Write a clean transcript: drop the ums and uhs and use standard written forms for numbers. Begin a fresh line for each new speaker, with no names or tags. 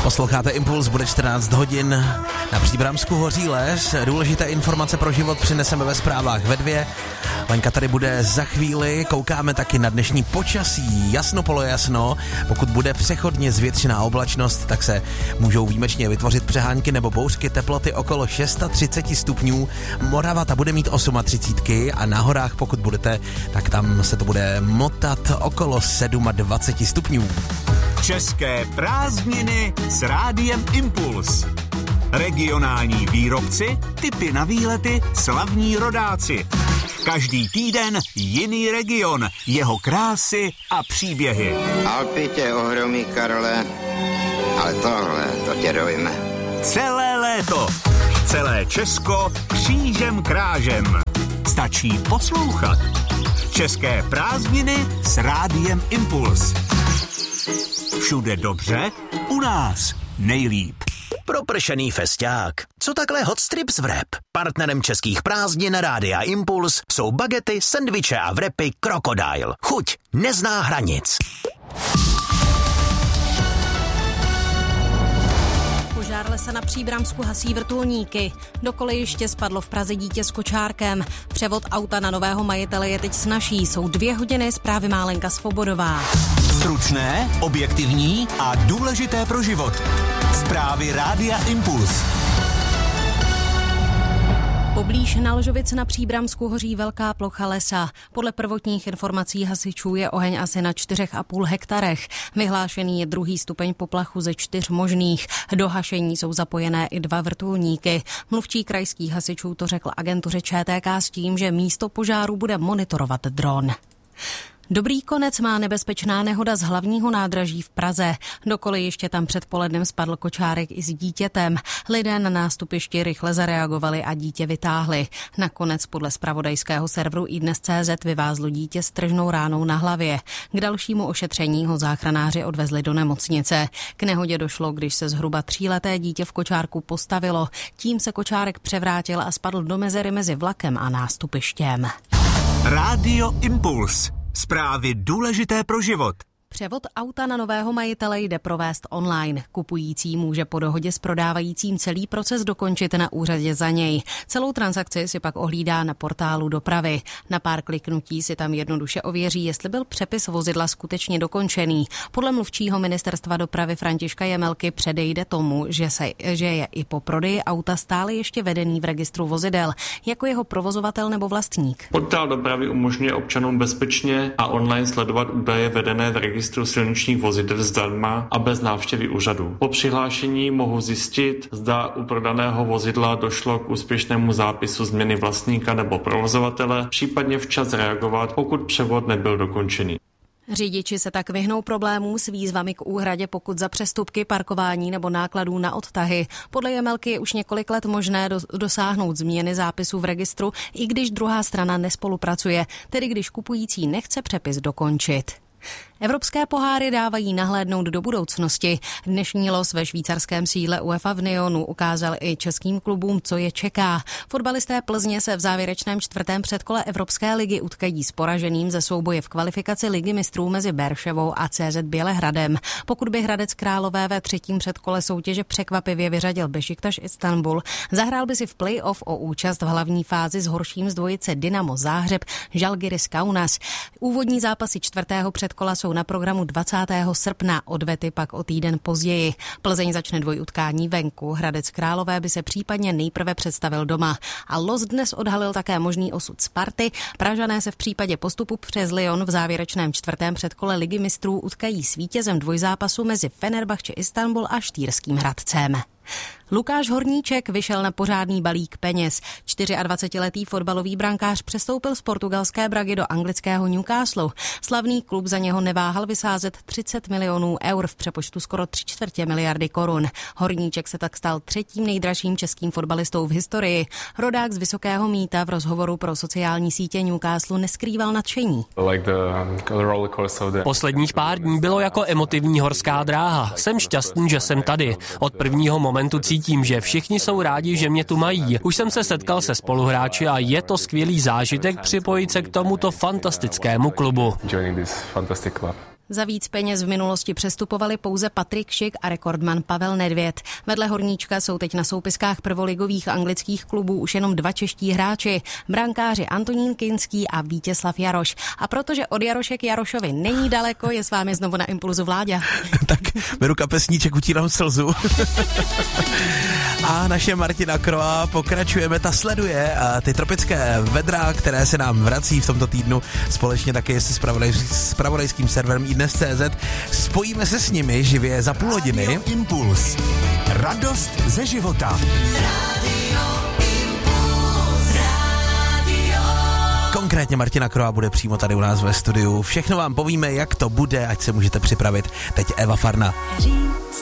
Posloucháte Impuls, bude 14 hodin. Na Příbramsku hoří les. Důležité informace pro život přineseme ve zprávách ve 2. Lenka tady bude za chvíli. Koukáme taky na dnešní počasí. Jasno polojasno. Pokud bude přechodně zvětšená oblačnost, tak se můžou výjimečně vytvořit přehánky nebo bouřky. Teploty okolo 630 stupňů. Morava ta bude mít 38 a na horách, pokud budete, tak tam se to bude motat okolo 27 stupňů.
České prázdniny s Rádiem Impuls. Regionální výrobci, tipy na výlety, slavní rodáci. Každý týden jiný region, jeho krásy a příběhy.
Alpy tě ohromí, Karle, ale tohle, to tě dojme.
Celé léto, celé Česko křížem krážem. Stačí poslouchat. České prázdniny s Rádiem Impuls. Všude dobře, u nás nejlíp.
Propršený festiák. Co takhle hot strips wrap? Partnerem českých prázdnin Rádia Impuls jsou bagety, sendviče a wrapy Crocodile. Chuť nezná hranic.
Požár lesa na Příbramsku hasí vrtulníky. Do kolejiště spadlo v Praze dítě s kočárkem. Převod auta na nového majitele je teď snazší. Jsou 2 hodiny, zprávy má Lenka Svobodová.
Stručné, objektivní a důležité pro život. Zprávy Rádia Impuls.
Poblíž Nalžovic na Příbramsku hoří velká plocha lesa. Podle prvotních informací hasičů je oheň asi na 4,5 hektarech. Vyhlášený je 2. stupeň poplachu ze 4 možných. Do hašení jsou zapojené i 2 vrtulníky. Mluvčí krajských hasičů to řekl agentuře ČTK s tím, že místo požáru bude monitorovat dron. Dobrý konec má nebezpečná nehoda z hlavního nádraží v Praze. Do kolejiště tam předpolednem spadl kočárek i s dítětem. Lidé na nástupišti rychle zareagovali a dítě vytáhli. Nakonec podle zpravodajského serveru iDnes.cz vyvázlo dítě s tržnou ránou na hlavě. K dalšímu ošetření ho záchranáři odvezli do nemocnice. K nehodě došlo, když se zhruba 3leté dítě v kočárku postavilo. Tím se kočárek převrátil a spadl do mezery mezi vlakem a nástupištěm.
Rádio Impuls. Zprávy důležité pro život.
Převod auta na nového majitele jde provést online. Kupující může po dohodě s prodávajícím celý proces dokončit na úřadě za něj. Celou transakci si pak ohlídá na portálu dopravy. Na pár kliknutí si tam jednoduše ověří, jestli byl přepis vozidla skutečně dokončený. Podle mluvčího ministerstva dopravy Františka Jemelky předejde tomu, že je i po prodeji auta stále ještě vedený v registru vozidel, jako jeho provozovatel nebo vlastník.
Portál dopravy umožňuje občanům bezpečně a online sledovat údaje vedené v registru silničních vozidel zdarma a bez návštěvy úřadu. Po přihlášení mohu zjistit, zda u prodaného vozidla došlo k úspěšnému zápisu změny vlastníka nebo provozovatele, případně včas reagovat, pokud převod nebyl dokončený.
Řidiči se tak vyhnou problémům s výzvami k úhradě pokud za přestupky, parkování nebo nákladů na odtahy. Podle Jemelky je už několik let možné dosáhnout změny zápisu v registru, i když druhá strana nespolupracuje, tedy když kupující nechce přepis dokončit. Evropské poháry dávají nahlédnout do budoucnosti. Dnešní los ve švýcarském sídle UEFA v Nyonu ukázal i českým klubům, co je čeká. Fotbalisté Plzně se v závěrečném 4. předkole Evropské ligy utkají s poraženým ze souboje v kvalifikaci Ligy mistrů mezi Berševou a CZ Bělehradem. Pokud by Hradec Králové ve 3. předkole soutěže překvapivě vyřadil Bešiktaš Istanbul, zahrál by si v play-off o účast v hlavní fázi s horším z dvojice Dynamo Záhřeb Žalgiris Kaunas. Úvodní zápasy 4. předkola jsou na programu 20. srpna, odvety pak o týden později. Plzeň začne dvojutkání venku, Hradec Králové by se případně nejprve představil doma. A los dnes odhalil také možný osud Sparty. Pražané se v případě postupu přes Lyon v závěrečném 4. předkole Ligy mistrů utkají s vítězem dvojzápasu mezi Fenerbahče Istanbul a Štýrským Hradcem. Lukáš Horníček vyšel na pořádný balík peněz. 24letý fotbalový brankář přestoupil z portugalské Bragy do anglického Newcastle. Slavný klub za něho neváhal vysázet 30 milionů eur v přepočtu skoro 3/4 miliardy korun. Horníček se tak stal 3. nejdražším českým fotbalistou v historii. Rodák z Vysokého Mýta v rozhovoru pro sociální sítě Newcastle neskrýval nadšení.
Posledních pár dní bylo jako emotivní horská dráha. Jsem šťastný, že jsem tady. Od prvního momentu cítím, že všichni jsou rádi, že mě tu mají. Už jsem se setkal se spoluhráči a je to skvělý zážitek připojit se k tomuto fantastickému klubu.
Za víc peněz v minulosti přestupovali pouze Patrik Schick a rekordman Pavel Nedvěd. Vedle Horníčka jsou teď na soupiskách prvoligových anglických klubů už jenom 2 čeští hráči, brankáři Antonín Kinský a Vítězslav Jaroš. A protože od Jaroše k Jarošovi není daleko, je s vámi znovu na Impulzu Vláďa.
Tak beru kapesníček, utírám slzu. A naše Martina Kroa pokračujeme, ta sleduje ty tropické vedra, které se nám vrací v tomto týdnu společně také se zpravodajským serverem iDnes.cz. Spojíme se s nimi živě za půl hodiny.
Radio Impuls. Radost ze života.
Konkrétně Martina Kroa bude přímo tady u nás ve studiu. Všechno vám povíme, jak to bude, ať se můžete připravit. Teď Eva Farna.